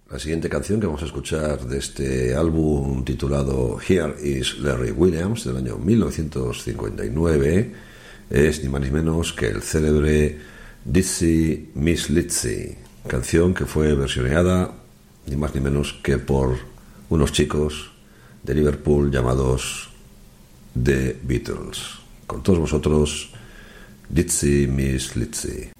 La siguiente canción que vamos a escuchar de este álbum titulado Here is Larry Williams del año 1959 es ni más ni menos que el célebre Dizzy Miss Lizzy, canción que fue versioneada ni más ni menos que por unos chicos de Liverpool llamados The Beatles. Con todos vosotros, Dizzy Miss Lizzy.